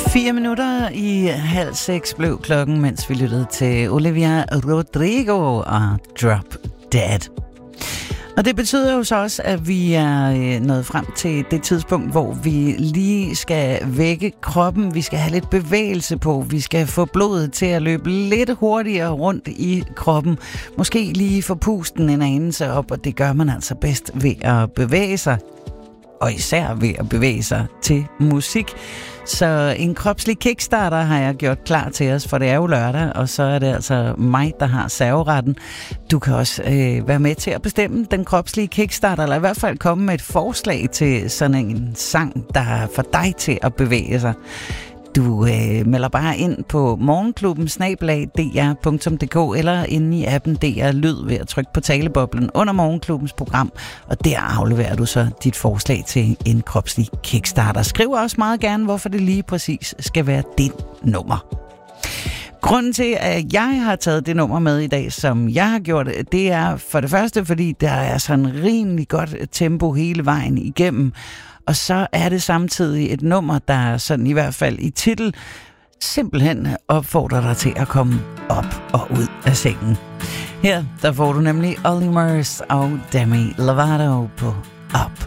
4 minutter i 5:30 blev klokken, mens vi lyttede til Olivia Rodrigo og Drop Dead. Og det betyder jo så også, at vi er nået frem til det tidspunkt, hvor vi lige skal vække kroppen. Vi skal have lidt bevægelse på. Vi skal få blodet til at løbe lidt hurtigere rundt i kroppen. Måske lige få pusten en anelse op, og det gør man altså bedst ved at bevæge sig. Og især ved at bevæge sig til musik. Så en kropslig kickstarter har jeg gjort klar til os, for det er jo lørdag, og så er det altså mig, der har serveretten. Du kan også være med til at bestemme den kropslige kickstarter, eller i hvert fald komme med et forslag til sådan en sang, der får dig til at bevæge sig. Du melder bare ind på morgenklubben@dr.dk eller inde i appen DR Lyd ved at trykke på taleboblen under Morgenklubbens program, og der afleverer du så dit forslag til en kropslig kickstarter. Skriv også meget gerne, hvorfor det lige præcis skal være dit nummer. Grunden til, at jeg har taget det nummer med i dag, som jeg har gjort, det er for det første, fordi der er sådan rimelig godt tempo hele vejen igennem. Og så er det samtidig et nummer, der sådan i hvert fald i titel simpelthen opfordrer dig til at komme op og ud af sengen. Her der får du nemlig Olly Murs og Demi Lovato på Up.